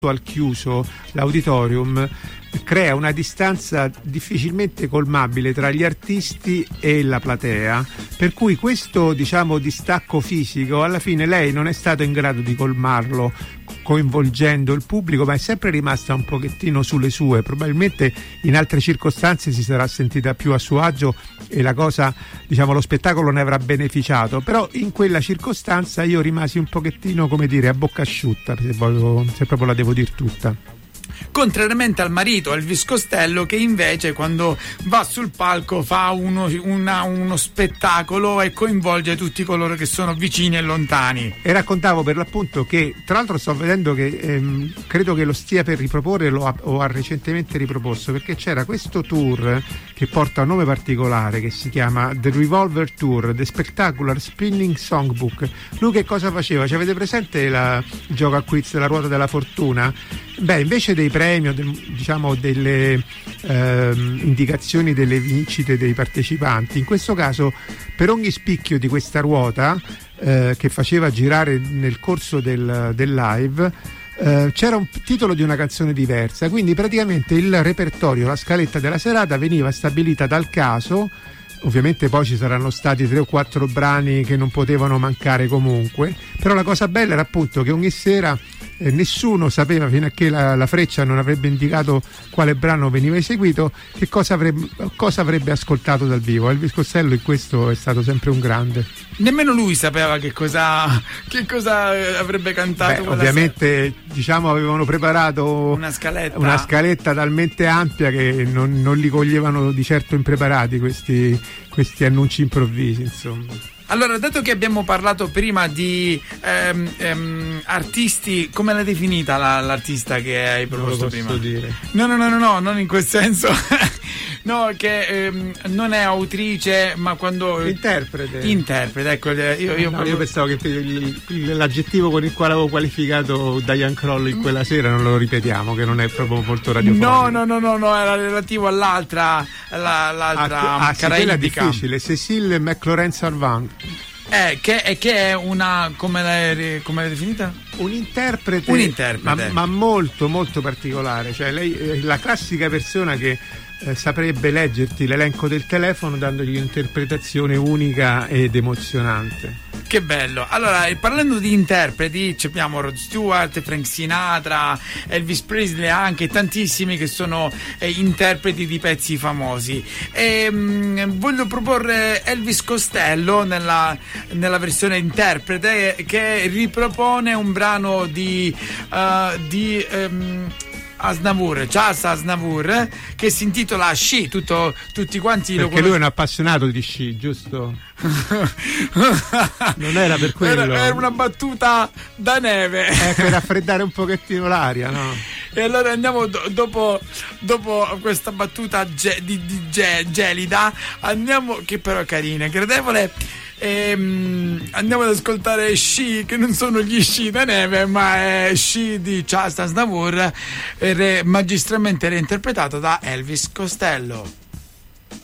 al chiuso l'auditorium crea una distanza difficilmente colmabile tra gli artisti e la platea, per cui questo, diciamo, distacco fisico alla fine lei non è stato in grado di colmarlo coinvolgendo il pubblico, ma è sempre rimasta un pochettino sulle sue. Probabilmente in altre circostanze si sarà sentita più a suo agio e la cosa, diciamo, lo spettacolo ne avrà beneficiato, però in quella circostanza io rimasi un pochettino, come dire, a bocca asciutta, se proprio la devo dire tutta. Contrariamente al marito Elvis Costello, che invece quando va sul palco fa uno spettacolo e coinvolge tutti coloro che sono vicini e lontani. E raccontavo per l'appunto che, tra l'altro, sto vedendo che credo che lo stia per riproporre o ha recentemente riproposto, perché c'era questo tour che porta un nome particolare che si chiama The Revolver Tour, The Spectacular Spinning Songbook. Lui che cosa faceva? Cioè, avete presente il gioco a quiz della ruota della fortuna? Beh, invece dei premi, diciamo delle indicazioni delle vincite dei partecipanti, in questo caso per ogni spicchio di questa ruota che faceva girare nel corso del live c'era un titolo di una canzone diversa, quindi praticamente il repertorio, la scaletta della serata veniva stabilita dal caso. Ovviamente poi ci saranno stati 3 o 4 brani che non potevano mancare comunque, però la cosa bella era appunto che ogni sera nessuno sapeva, fino a che la freccia non avrebbe indicato quale brano veniva eseguito, che cosa avrebbe ascoltato dal vivo. Elvis Costello in questo è stato sempre un grande. Nemmeno lui sapeva che cosa avrebbe cantato. Beh, ovviamente diciamo avevano preparato una scaletta talmente ampia che non li coglievano di certo impreparati questi annunci improvvisi, insomma. Allora, dato che abbiamo parlato prima di artisti, come l'hai definita l'artista che hai proposto prima? Non lo posso dire. No, non in quel senso. No, che non è autrice, ma quando interprete, ecco. Io pensavo che l'aggettivo con il quale avevo qualificato Diane Kroll in quella sera non lo ripetiamo, che non è proprio molto radiofonico. No, era relativo all'altra caraibica. Sì, quella è difficile, Cécile McLaurin-Salvant. Che è una, come l'hai definita? Un interprete. Ma molto molto particolare, cioè lei è la classica persona che saprebbe leggerti l'elenco del telefono dandogli un'interpretazione unica ed emozionante. Che bello. Allora, parlando di interpreti, abbiamo Rod Stewart, Frank Sinatra, Elvis Presley, anche tantissimi che sono interpreti di pezzi famosi. Voglio proporre Elvis Costello nella versione interprete, che ripropone un brano di Aznavour, Charles Aznavour, che si intitola Sci, tutti quanti lo conoscono. Perché lui è un appassionato di sci, giusto? Non era per quello. Era una battuta da neve. Per raffreddare un pochettino l'aria, no? E allora andiamo dopo questa battuta gelida, che però è carina, gradevole. Andiamo ad ascoltare Sci, che non sono gli sci da neve, ma è Sci di Charles Aznavour, magistralmente reinterpretato da Elvis Costello.